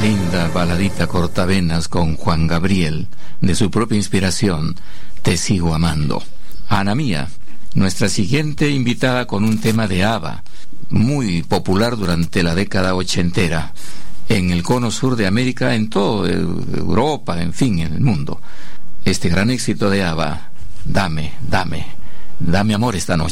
linda baladita cortavenas con Juan Gabriel, de su propia inspiración, Te sigo amando. Ana Mía, nuestra siguiente invitada, con un tema de ABBA, muy popular durante la década ochentera, en el cono sur de América, en toda Europa, en fin, en el mundo. Este gran éxito de ABBA, Dame amor esta noche.